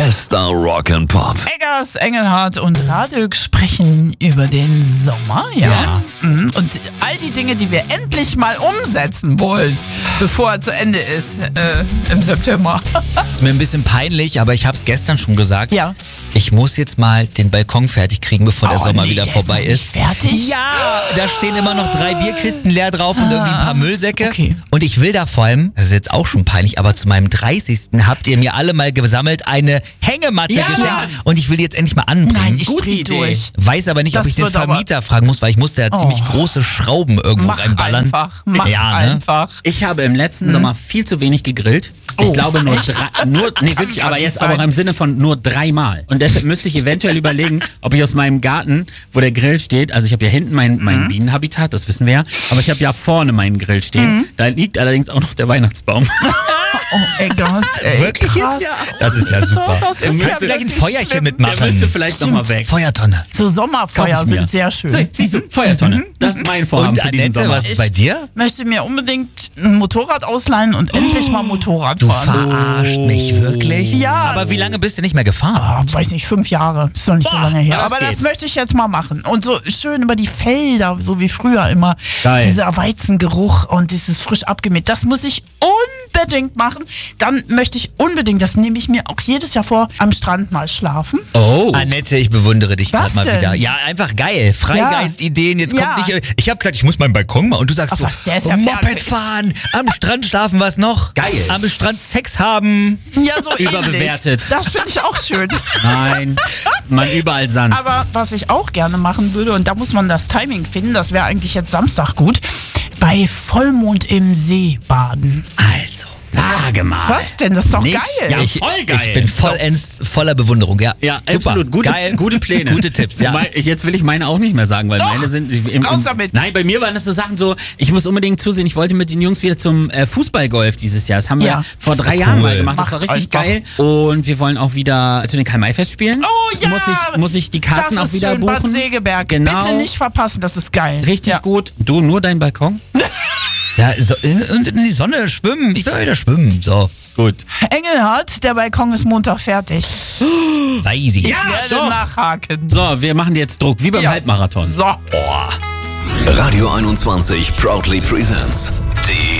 Bester Rock and Pop. Eggers, Engelhardt und Radök sprechen über den Sommer, ja. Yes. Und all die Dinge, die wir endlich mal umsetzen wollen, bevor er zu Ende ist im September. Ist mir ein bisschen peinlich, aber ich habe es gestern schon gesagt. Ja. Ich muss jetzt mal den Balkon fertig kriegen, bevor der Sommer wieder der vorbei ist. ist. Noch nicht fertig? Ja, da stehen immer noch 3 Bierkisten leer drauf und irgendwie ein paar Müllsäcke. Okay. Und ich will da vor allem, das ist jetzt auch schon peinlich, aber zu meinem 30. habt ihr mir alle mal gesammelt eine Hängematte geschenkt. Und ich will die jetzt endlich mal anbringen. Nein, ich Gute dreh Idee. durch. Weiß aber nicht, ob Das ich den wird aber- Vermieter fragen muss, weil ich musste ja ziemlich große Schrauben irgendwo Mach reinballern. einfach, mach Ja, ne? einfach. Ich habe im letzten Sommer viel zu wenig gegrillt. Ich Oh, glaube echt? wirklich, aber nicht jetzt sein. aber im Sinne von nur 3 Mal. Und deshalb müsste ich eventuell überlegen, ob ich aus meinem Garten, wo der Grill steht, also ich habe ja hinten mein Bienenhabitat, das wissen wir ja, aber ich habe ja vorne meinen Grill stehen. Da liegt allerdings auch noch der Weihnachtsbaum. Oh, Eggers, ey. Wirklich krass. jetzt? Das ist ja super. Das ist Kannst ja du gleich ein wirklich Feuerchen schlimm. mitmachen? Der müsste vielleicht nochmal weg. Feuertonne. So Sommerfeuer Kauf ich mir. sind sehr schön. Siehst du, Feuertonne. Das ist mein Vorhaben Und für diesen Annette, Sommer. was ist bei dir? Möchte mir unbedingt ein Motorrad ausleihen und endlich mal Motorrad Du fahren. verarscht mich wirklich? Ja. Aber wie lange bist du nicht mehr gefahren? Weiß nicht, 5 Jahre. Ist noch nicht so lange her. das Aber das geht. möchte ich jetzt mal machen. Und so schön über die Felder, so wie früher immer. Geil. Dieser Weizengeruch und dieses frisch abgemäht. Das muss ich unbedingt machen. Dann möchte ich unbedingt, das nehme ich mir auch jedes Jahr vor, am Strand mal schlafen. Oh. Annette, ich bewundere dich Was gerade mal denn? wieder. Ja, einfach geil. Freigeistideen. Jetzt Ja. kommt nicht. Ich habe gesagt, ich muss meinen Balkon mal. Und du sagst Ach so, was, der ist ja Moped fertig. fahren, am Strand schlafen, was noch? Geil. Am Strand Sex haben. Ja, so Überbewertet. ähnlich. Das finde ich auch schön. Nein, man überall Sand. Aber was ich auch gerne machen würde, und da muss man das Timing finden, das wäre eigentlich jetzt Samstag gut, bei Vollmond im See baden. Also, sage mal. Was denn? Das ist doch Nicht- geil. Ja, voll geil. Ich bin vollends voller Bewunderung. Ja, Ja, super. absolut. Gute Pläne. Gute Tipps, ja. Jetzt will ich meine auch nicht mehr sagen, weil Doch, meine sind... raus damit. Nein, bei mir waren das so Sachen so, ich muss unbedingt zusehen, ich wollte mit den Jungs wieder zum Fußballgolf dieses Jahr. Das haben wir Ja. vor 3 Jahren mal gemacht. Das war Macht richtig einfach. geil. Und wir wollen auch wieder zu den Karl-May-Fest spielen. Oh ja! Muss ich die Karten das auch ist wieder schön, buchen? Bad Segeberg. Genau. Bitte nicht verpassen, das ist geil. Richtig Ja. gut. Du, nur dein Balkon? Ja, und in die Sonne schwimmen. Ich will wieder schwimmen. So, Gut. Engelhardt, der Balkon ist Montag fertig. weiß ich. Ich werde doch. nachhaken. So, wir machen jetzt Druck, wie beim Ja. Halbmarathon. So. Radio 21 proudly presents die